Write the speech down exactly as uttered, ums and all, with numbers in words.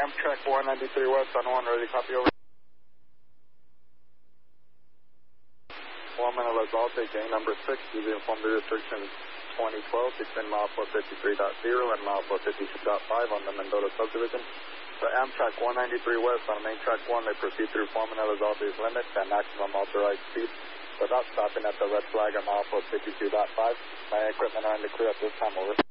Amtrak one ninety-three West on one, ready, copy over. Woman Elizalde, gang number six, you be informed the restriction twenty twelve between mile four fifty-three point zero and mile four fifty-two point five on the Mendota subdivision. The Amtrak one ninety-three West on main track one, they proceed through Foreman Elizalde's limits and maximum authorized speed without stopping at the red flag at mile four fifty-two point five. My equipment are in the clear at this time, over.